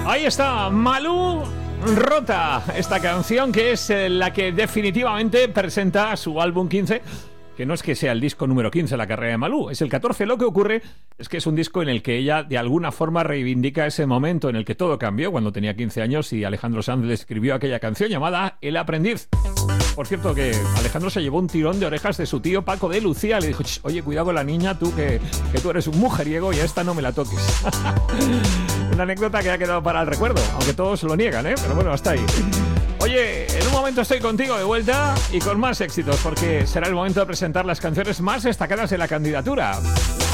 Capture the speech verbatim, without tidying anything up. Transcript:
Ahí está, Malú Rota, esta canción que es eh, la que definitivamente presenta su álbum quince, que no es que sea el disco número quince de la carrera de Malú, es el catorce. Lo que ocurre es que es un disco en el que ella de alguna forma reivindica ese momento en el que todo cambió cuando tenía quince años y Alejandro Sanz le escribió aquella canción llamada El Aprendiz. Por cierto, que Alejandro se llevó un tirón de orejas de su tío Paco de Lucía. Le dijo, oye, cuidado con la niña, tú que, que tú eres un mujeriego y a esta no me la toques. Una anécdota que ha quedado para el recuerdo, aunque todos lo niegan, ¿eh? Pero bueno, hasta ahí. Oye, en un momento estoy contigo de vuelta y con más éxitos, porque será el momento de presentar las canciones más destacadas de la candidatura.